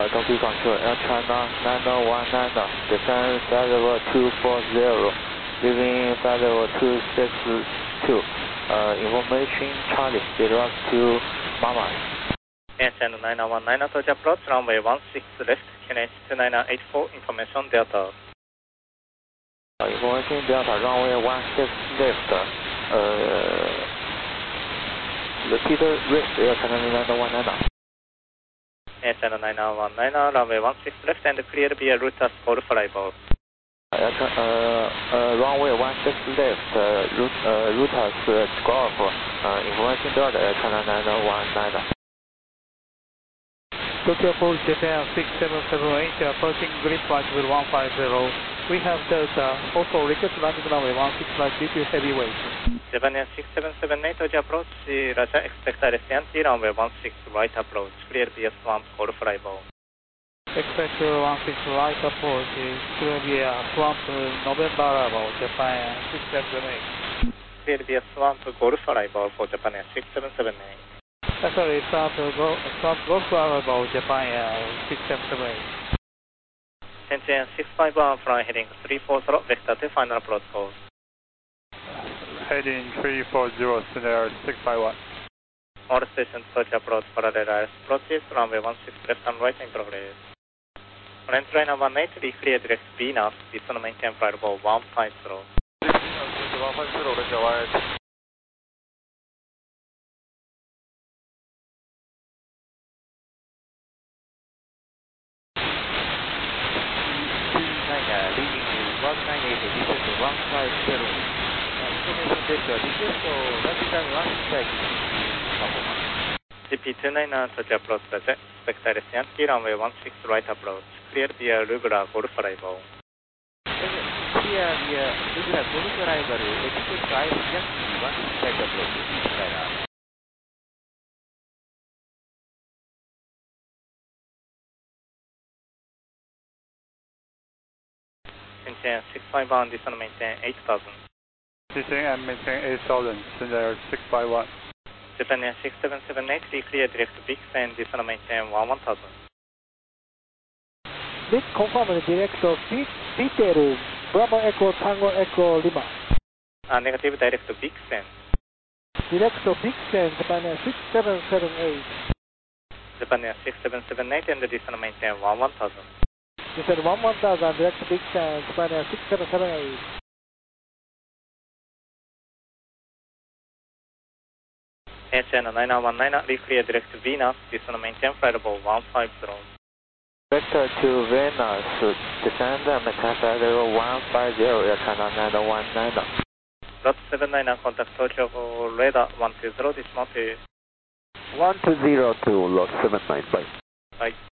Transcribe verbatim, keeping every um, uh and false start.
Tokyo Control, Air China nine one nine, descend flight level two four zero, leaving flight level two six two, uh, information Charlie, direct to Mama. Air China nine one nine, approach approach, runway one six left, Q N H two nine eight four, information Delta. Uh, information Delta, runway one six left, uh, repeat rest, Air China nine one nine. Air China nine one nine, runway one six left and clear via Reuters call flyable. Uh, uh, runway one six left, uh, route, uh, Reuters uh, Golf, uh, information Delta, Air China nine one nine. Tokyo Port Japan six seven seven eight, approaching green flight with one five zero. We have Delta, also request landing runway one six right due to heavy weight. Japan six seven seven eight, approach, Russia expect R S T runway one six right approach, clear via Swamp call flyable. Expect one six right approach, clear via Swamp November arrival, Japan six seven seven eight. Clear via Swamp call flyable for Japan six seven seven eight. Sorry, Swamp Golf arrival, Japan six seven seven eight. Shenzhen six five one, flying heading three four zero, vector to final approach call. Heading three four zero, Scenario six five one. All stations touch approach, parallel approaches, runway one six left and right in progress. French liner one eight, be clear direct Venus, descend maintain flight level one five zero. one five zero, let's go ahead. one nine eight, descend one five zero. Information Delta, request landing time one six performance. G P two nine touch approach, Russia expect R S T runway one six right approach, clear via Lugla Golf flyable. Clear via Lugla Golf flyable, expect R S T one six right approach, China. Shenzhen six five one, descend maintain eight thousand. Descend and maintain eight thousand, Scenario six five one. Japan six seven seven eight, be clear direct Vixen, descend maintain one one thousand. Let's confirm the direct detail, Bravo Echo Tango Echo Lima. Uh, negative direct Vixen. Direct Vixen, Japan six seven seven eight. Japan six seven seven eight and descend maintain one one thousand. Descend one one thousand, direct Vixen, Japan six seven seven eight. Air China nine one nine, re-clear direct Venus, descend maintain flight level one five zero. Vector to Venus, descend and maintain flight level one five zero, Air China nine one nine. Lot seven nine, contact Tokyo radar one two zero, dismount. one two zero to Lot seven nine, bye. Bye.